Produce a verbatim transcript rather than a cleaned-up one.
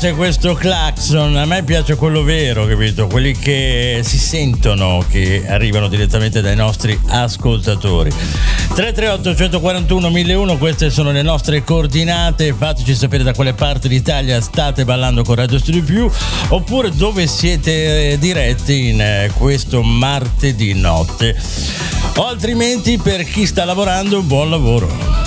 piace questo clacson, a me piace quello vero, capito? Quelli che si sentono, che arrivano direttamente dai nostri ascoltatori. tre tre otto uno quattro uno uno uno, queste sono le nostre coordinate, fateci sapere da quale parte d'Italia state ballando con Radio Studio Più, oppure dove siete diretti in questo martedì notte, o altrimenti per chi sta lavorando buon lavoro.